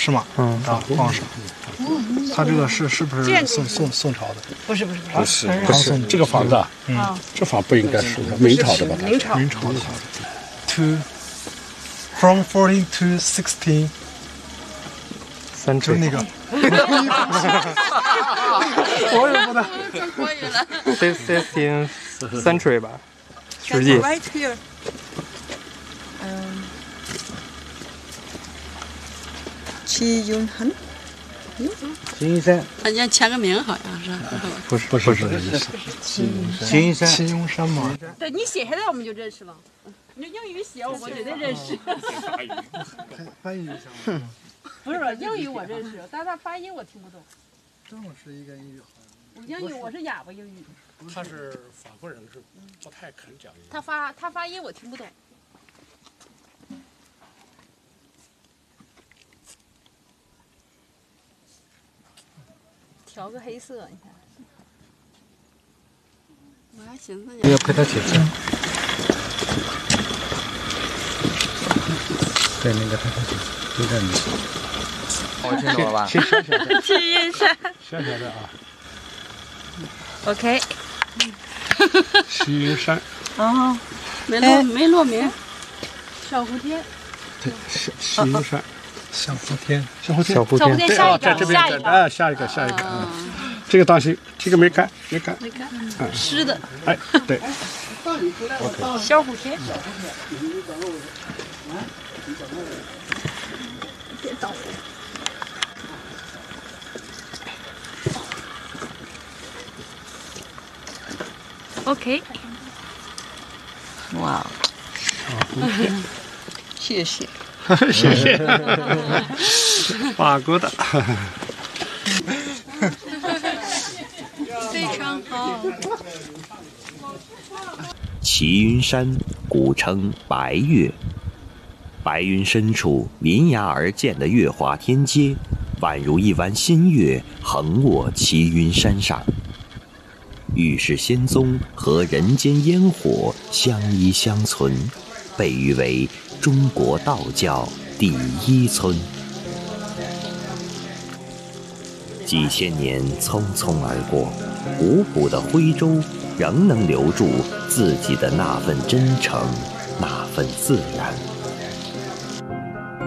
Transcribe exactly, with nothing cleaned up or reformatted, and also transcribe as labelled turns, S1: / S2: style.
S1: 是吗？
S2: 嗯，
S1: 啊，皇上。他这个是是不是宋宋宋朝的？
S3: 不是不是
S4: 不是不是这个房子啊，嗯，这房不应该是明朝的吧？
S3: 明朝
S1: 明朝的。To from fourteen to sixteen，
S2: 三锤
S1: 就那个。我也不能。
S5: 国语了。
S2: sixteen century 吧，世纪。
S5: Right here。嗯。齐云恒。
S6: 齐云山，
S5: 人家签个名好像是。
S2: 不是
S4: 不是这个意思。
S6: 齐云山，
S1: 齐云山吗？
S5: 对你写下来我们就认识了。你英语写我绝对认识。
S1: 翻译一下。
S5: 不是不是，英语我认识，但是他发音我听不懂。
S1: 正是一个英语好
S5: 我英语我是哑巴英语。
S4: 他是法国人，是不太肯讲英语。
S5: 他发他发音我听不懂。调个黑色，你看。我还寻思
S6: 你要陪他写字。对，那个陪他写字，就在你。
S2: 我听懂了吧？
S6: 先小小的，
S5: 齐云山。
S4: 小小的啊。
S5: OK。
S4: 齐云山。
S5: 哦，没落没落名。小蝴蝶。
S4: 对，齐齐云山。
S1: 小蝴蝶，
S4: 小蝴蝶，
S2: 小蝴
S5: 小蝴蝶
S2: 蝶，
S5: 下一
S4: 在这边，
S5: 个下一个。
S4: 哎，下一个，下一个，嗯，这个当心，这个没干，没干，
S5: 没看，湿的。
S4: 哎，对。
S5: 小蝴蝶。别倒。OK。哇，谢谢。
S4: 谢谢。法国的。
S5: 非常好。
S7: 齐云山古称白岳，白云深处临崖而建的月华天阶，宛如一弯新月横卧齐云山上。玉世仙踪和人间烟火相依相存，被誉为中国道教第一村。几千年匆匆而过，古朴的徽州仍能留住自己的那份真诚，那份自然。